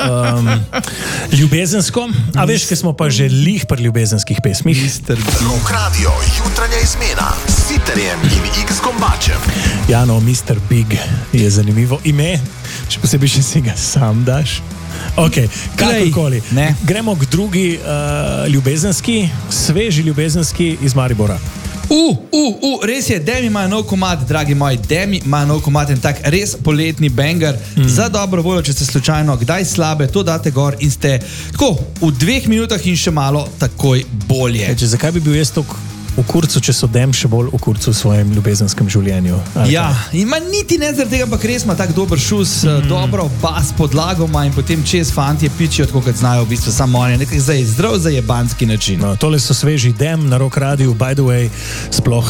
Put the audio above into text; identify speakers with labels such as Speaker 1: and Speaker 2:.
Speaker 1: ljubezensko. A veš, ker smo pa že lih pri ljubezenskih pesmih.
Speaker 2: Rock Radio, jutranja izmena s Siterjem in X-Kombačem.
Speaker 1: Ja, no, Mr. Big je zanimivo ime, še posebej, če si ga sam daš. Ok, kakorkoli. Gremo k drugi ljubezenski, sveži ljubezenski iz Maribora.
Speaker 3: Res je, Demi ima nov komad, dragi moji, Demi ima nov komad in tak res poletni banger. Za dobro voljo, če ste slučajno kdaj slabe, to date gor in ste tako v 2 minutah in še malo takoj bolje.
Speaker 1: Zakaj bi bil jaz toliko v kurcu, če so Dem še bolj v kurcu v svojem ljubezenskem življenju?
Speaker 3: Ja, in niti ne zaradi tega, ampak res ima tak dober šus, dobro bas podlago ima in potem čez fantje pičijo, tako kot znajo v bistvu samo oni, nekaj zdrav zajebanski način.
Speaker 1: No, tole so sveži Dem na Rock Radiu, by the way, sploh